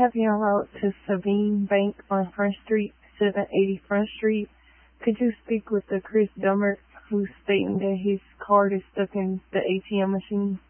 have you en route to Sabine Bank on Front Street, 780 Front Street. Could you speak with the Chris Dummer, who's stating that his card is stuck in the ATM machine?